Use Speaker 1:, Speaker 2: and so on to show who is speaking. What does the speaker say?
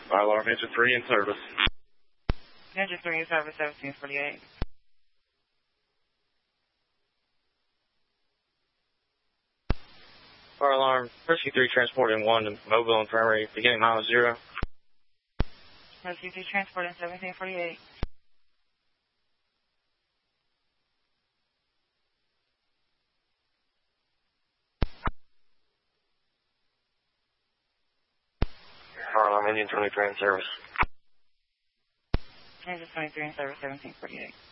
Speaker 1: Fire alarm engine 3 in service.
Speaker 2: Engine 3 in service, 1748.
Speaker 1: Fire alarm, Rescue 3 transporting 1 to Mobile Infirmary, beginning mile 0.
Speaker 2: Rescue 3 transporting 1748.
Speaker 1: Fire alarm engine 23 in service.
Speaker 2: Engine 23 in service, 1748.